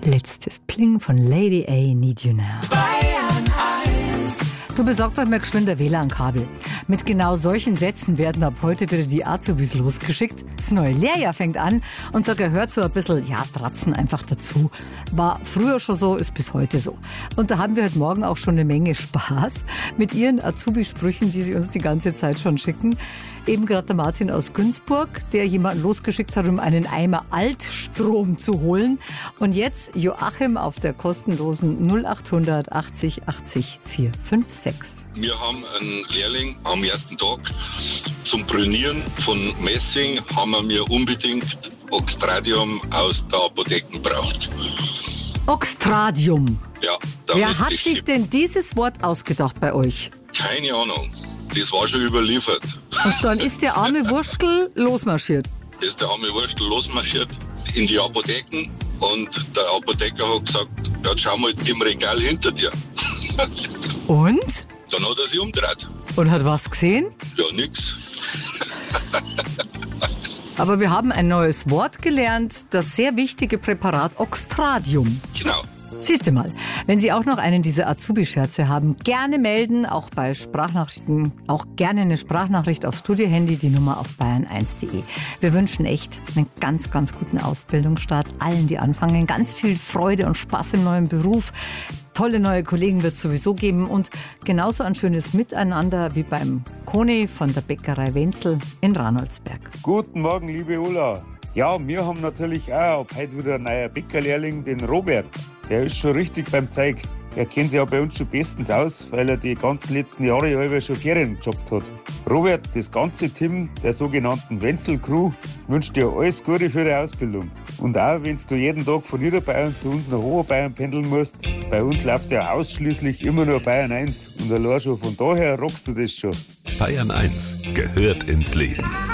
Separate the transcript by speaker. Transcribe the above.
Speaker 1: Letztes Pling von Lady A, Need You Now. Du besorgt euch mal geschwind ein WLAN-Kabel. Mit genau solchen Sätzen werden ab heute wieder die Azubis losgeschickt. Das neue Lehrjahr fängt an und da gehört so ein bisschen, Tratzen einfach dazu. War früher schon so, ist bis heute so. Und da haben wir heute Morgen auch schon eine Menge Spaß mit ihren Azubi-Sprüchen, die sie uns die ganze Zeit schon schicken. Eben gerade der Martin aus Günzburg, der jemanden losgeschickt hat, um einen Eimer Altstrom zu holen. Und jetzt Joachim auf der kostenlosen 0800 80 80 456.
Speaker 2: Wir haben einen Lehrling am ersten Tag zum Brünieren von Messing, haben wir unbedingt Oxtradium aus der Apotheke braucht.
Speaker 1: Oxtradium?
Speaker 2: Ja.
Speaker 1: Wer hat sich denn dieses Wort ausgedacht bei euch?
Speaker 2: Keine Ahnung. Das war schon überliefert.
Speaker 1: Und dann ist der arme Wurstel losmarschiert.
Speaker 2: Ist der arme Wurstel losmarschiert in die Apotheken und der Apotheker hat gesagt, ja, schau mal im Regal hinter dir.
Speaker 1: Und?
Speaker 2: Dann hat er sich umgedreht.
Speaker 1: Und hat was gesehen?
Speaker 2: Ja, nix.
Speaker 1: Aber wir haben ein neues Wort gelernt, das sehr wichtige Präparat Oxtradium.
Speaker 2: Genau.
Speaker 1: Siehst du mal, wenn Sie auch noch einen dieser Azubi-Scherze haben, gerne melden, auch bei Sprachnachrichten, auch gerne eine Sprachnachricht aufs Studiohandy, die Nummer auf bayern1.de. Wir wünschen echt einen ganz, ganz guten Ausbildungsstart allen, die anfangen. Ganz viel Freude und Spaß im neuen Beruf. Tolle neue Kollegen wird es sowieso geben und genauso ein schönes Miteinander wie beim Koni von der Bäckerei Wenzel in Ranoldsberg.
Speaker 3: Guten Morgen, liebe Ulla. Ja, wir haben natürlich auch heute wieder einen neuen Bäckerlehrling, den Robert. Der ist schon richtig beim Zeug. Er kennt sich ja bei uns schon bestens aus, weil er die ganzen letzten Jahre ja schon Ferien gejobbt hat. Robert, das ganze Team der sogenannten Wenzel-Crew wünscht dir alles Gute für die Ausbildung. Und auch, wenn du jeden Tag von Niederbayern zu uns nach Oberbayern pendeln musst, bei uns läuft ja ausschließlich immer nur Bayern 1. Und allein schon von daher rockst du das schon.
Speaker 4: Bayern 1 gehört ins Leben.